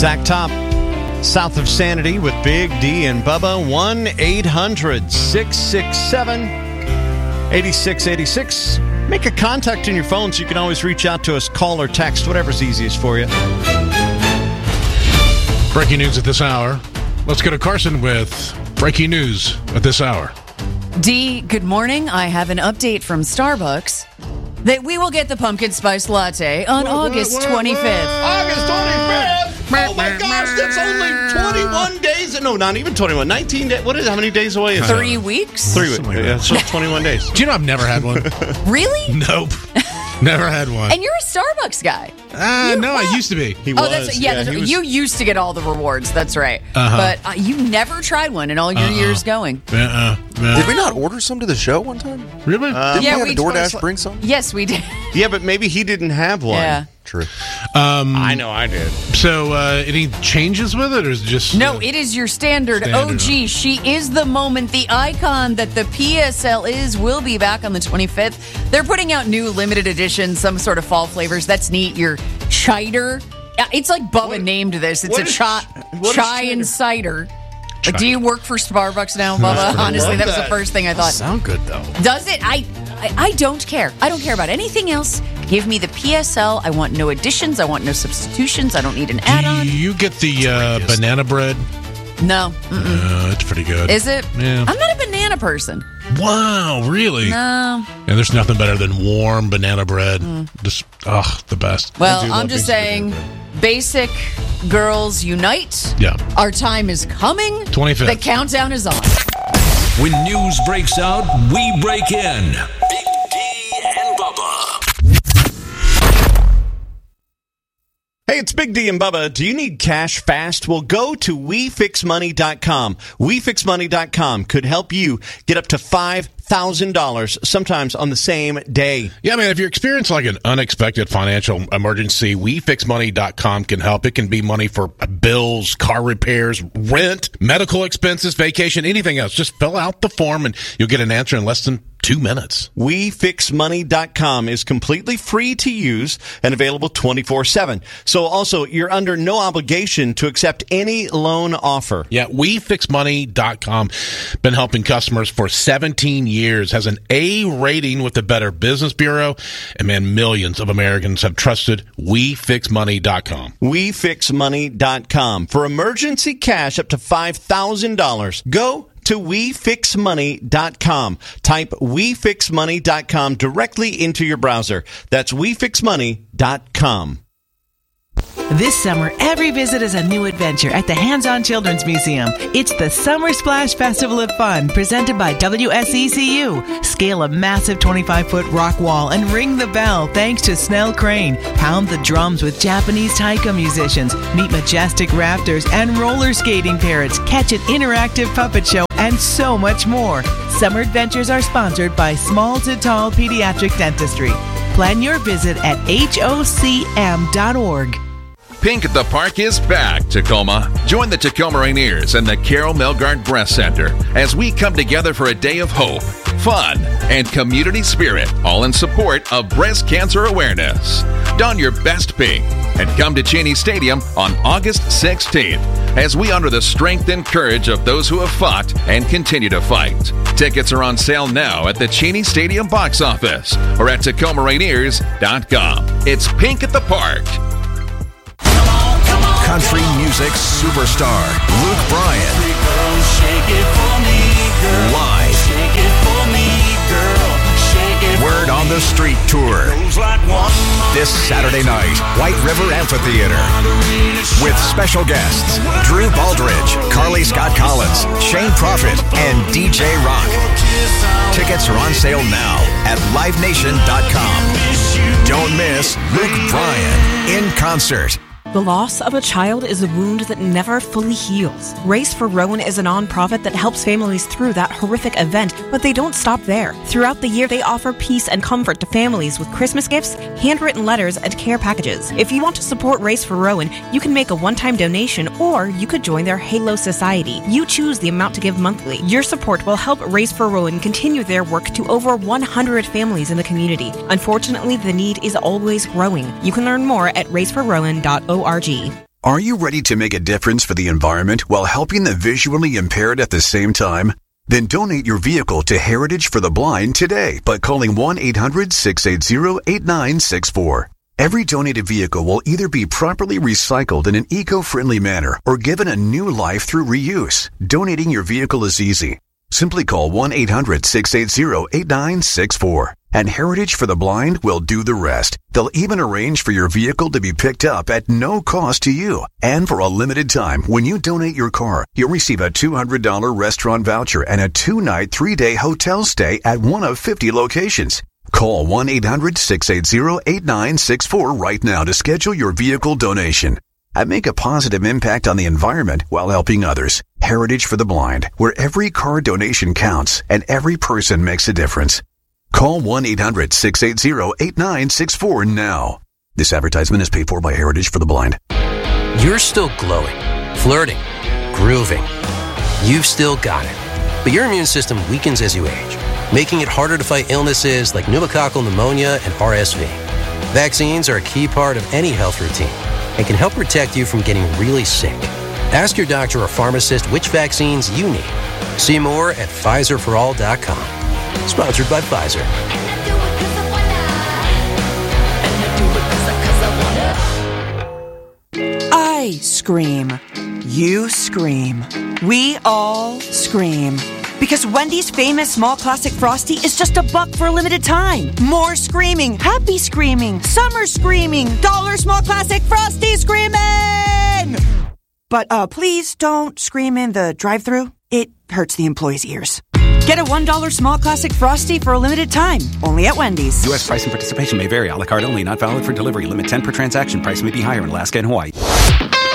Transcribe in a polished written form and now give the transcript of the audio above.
Zach Top, south of Sanity with Big D and Bubba. 1-800-667-8686. Make a contact in your phone so you can always reach out to us, call or text, whatever's easiest for you. Breaking news at this hour. Let's go to Carson with breaking news at this hour. D, good morning. I have an update from Starbucks that we will get the pumpkin spice latte on August 25th. August 25th? Oh my gosh, that's only 21 days. No, not even 21. 19 days. What is it? How many days away is 3 weeks? 3 weeks. Yeah, so 21 days. Do you know I've never had one? Really? Nope. Never had one. And you're a Starbucks guy. No, I used to be. He was. That's right. You used to get all the rewards. That's right. Uh-huh. But you never tried one in all your years going. Did we not order some to the show one time? Really? Didn't we have a DoorDash bring some? Yes, we did. Yeah, but maybe he didn't have one. Yeah. True. I know I did. So, any changes with it, or is it just... No, it is your standard OG. She is the moment, the icon that the PSL is, will be back on the 25th. They're putting out new limited editions, some sort of fall flavors. That's neat. Your cider. It's like Bubba named this. It's a chai and cider. Like, do you work for Starbucks now, Bubba? Honestly, that was the first thing I thought. Sound good, though. Does it? I don't care. I don't care about anything else. Give me the PSL. I want no additions. I want no substitutions. I don't need an add-on. Do you get the banana bread? No. It's pretty good. Is it? Yeah. I'm not a banana person. Wow, really? No. Yeah, there's nothing better than warm banana bread. Just, the best. Well, I'm just saying, basic girls unite. Yeah. Our time is coming. 25th. The countdown is on. When news breaks out, we break in. Big D and Bubba. Hey, it's Big D and Bubba. Do you need cash fast? Well, go to WeFixMoney.com. WeFixMoney.com could help you get up to $5,000 sometimes on the same day. Yeah, man, if you experience like an unexpected financial emergency, WeFixMoney.com can help. It can be money for bills, car repairs, rent, medical expenses, vacation, anything else. Just fill out the form and you'll get an answer in less than 2 minutes. WeFixMoney.com is completely free to use and available 24/7. So also, you're under no obligation to accept any loan offer. Yeah, WeFixMoney.com. Been helping customers for 17 years. Has an A rating with the Better Business Bureau. And man, millions of Americans have trusted WeFixMoney.com. WeFixMoney.com. For emergency cash up to $5,000. Go to WeFixMoney.com. Type WeFixMoney.com directly into your browser. That's WeFixMoney.com. This summer, every visit is a new adventure at the Hands-On Children's Museum. It's the Summer Splash Festival of Fun, presented by WSECU. Scale a massive 25-foot rock wall and ring the bell thanks to Snell Crane. Pound the drums with Japanese taiko musicians. Meet majestic raptors and roller skating parrots. Catch an interactive puppet show and so much more. Summer adventures are sponsored by Small to Tall Pediatric Dentistry. Plan your visit at HOCM.org. Pink at the Park is back, Tacoma. Join the Tacoma Rainiers and the Carol Melgard Breast Center as we come together for a day of hope, fun, and community spirit, all in support of breast cancer awareness. Don your best pink and come to Cheney Stadium on August 16th as we honor the strength and courage of those who have fought and continue to fight. Tickets are on sale now at the Cheney Stadium box office or at TacomaRainiers.com. It's Pink at the Park. Country music superstar Luke Bryan. Live. Word on the Street Tour. This Saturday night, White River Amphitheater. With special guests, Drew Baldridge, Carly Scott Collins, Shane Prophet, and DJ Rock. Tickets are on sale now at LiveNation.com. Don't miss Luke Bryan in concert. The loss of a child is a wound that never fully heals. Race for Rowan is a nonprofit that helps families through that horrific event, but they don't stop there. Throughout the year, they offer peace and comfort to families with Christmas gifts, handwritten letters, and care packages. If you want to support Race for Rowan, you can make a one-time donation, or you could join their Halo Society. You choose the amount to give monthly. Your support will help Race for Rowan continue their work to over 100 families in the community. Unfortunately, the need is always growing. You can learn more at raceforrowan.org. Are you ready to make a difference for the environment while helping the visually impaired at the same time? Then donate your vehicle to Heritage for the Blind today by calling 1-800-680-8964. Every donated vehicle will either be properly recycled in an eco-friendly manner or given a new life through reuse. Donating your vehicle is easy. Simply call 1-800-680-8964. And Heritage for the Blind will do the rest. They'll even arrange for your vehicle to be picked up at no cost to you. And for a limited time, when you donate your car, you'll receive a $200 restaurant voucher and a 2-night, 3-day hotel stay at one of 50 locations. Call 1-800-680-8964 right now to schedule your vehicle donation. And make a positive impact on the environment while helping others. Heritage for the Blind, where every car donation counts and every person makes a difference. Call 1-800-680-8964 now. This advertisement is paid for by Heritage for the Blind. You're still glowing, flirting, grooving. You've still got it. But your immune system weakens as you age, making it harder to fight illnesses like pneumococcal pneumonia and RSV. Vaccines are a key part of any health routine and can help protect you from getting really sick. Ask your doctor or pharmacist which vaccines you need. See more at PfizerForAll.com. Sponsored by Pfizer. I scream. You scream. We all scream. Because Wendy's famous small classic Frosty is just $1 for a limited time. More screaming, happy screaming, summer screaming, $1 small classic Frosty screaming! But please don't scream in the drive-thru. It hurts the employees' ears. Get a $1 small classic Frosty for a limited time. Only at Wendy's. U.S. price and participation may vary. A la carte only. Not valid for delivery. Limit 10 per transaction. Price may be higher in Alaska and Hawaii.